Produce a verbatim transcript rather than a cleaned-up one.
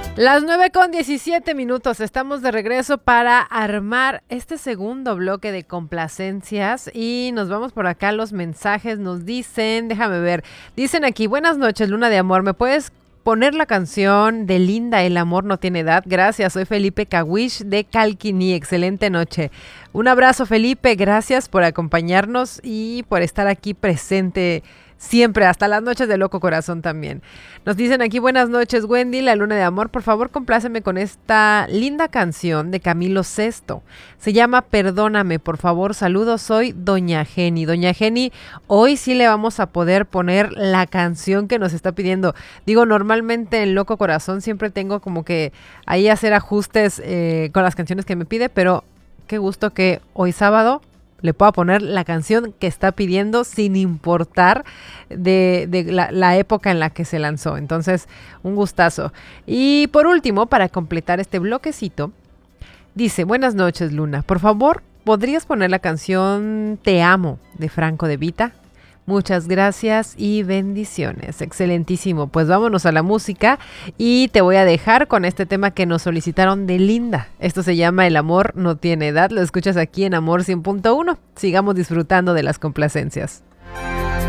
Las nueve con diecisiete minutos, estamos de regreso para armar este segundo bloque de complacencias y nos vamos por acá, los mensajes nos dicen, déjame ver, dicen aquí, buenas noches Luna de Amor, ¿me puedes poner la canción de Linda, El amor no tiene edad? Gracias, soy Felipe Cawish de Calquiní, excelente noche. Un abrazo Felipe, gracias por acompañarnos y por estar aquí presente siempre, hasta las noches de Loco Corazón también. Nos dicen aquí, buenas noches Wendy, la Luna de Amor, por favor compláceme con esta linda canción de Camilo Sesto. Se llama Perdóname, por favor, saludos, soy Doña Geni. Doña Geni, hoy sí le vamos a poder poner la canción que nos está pidiendo. Digo, normalmente en Loco Corazón siempre tengo como que ahí hacer ajustes eh, con las canciones que me pide, pero qué gusto que hoy sábado le pueda poner la canción que está pidiendo sin importar de, de la, la época en la que se lanzó. Entonces, un gustazo. Y por último, para completar este bloquecito, dice, buenas noches Luna, por favor, ¿podrías poner la canción Te amo de Franco De Vita? Muchas gracias y bendiciones. Excelentísimo. Pues vámonos a la música y te voy a dejar con este tema que nos solicitaron de Linda. Esto se llama El amor no tiene edad. Lo escuchas aquí en Amor cien punto uno. Sigamos disfrutando de las complacencias.